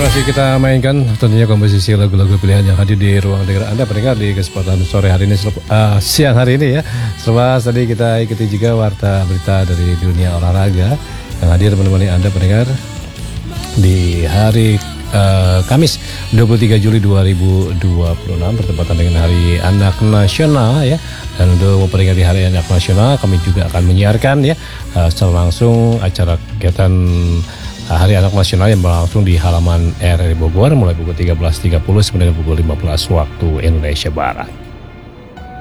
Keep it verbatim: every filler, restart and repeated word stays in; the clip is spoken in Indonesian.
masih kita mainkan tentunya komposisi lagu-lagu pilihan yang hadir di ruang dengar Anda pendengar di kesempatan sore hari ini, uh, siang hari ini ya. Selepas tadi kita ikuti juga warta berita dari dunia olahraga yang hadir menemani Anda pendengar di hari uh, Kamis dua puluh tiga Juli dua ribu dua puluh enam bertepatan dengan Hari Anak Nasional ya. Dan untuk memperingati Hari Anak Nasional kami juga akan menyiarkan ya uh, secara langsung acara kegiatan Hari Anak Nasional yang berlangsung di halaman R R I Bogor mulai pukul tiga belas tiga puluh sampai dengan pukul lima belas waktu Indonesia Barat.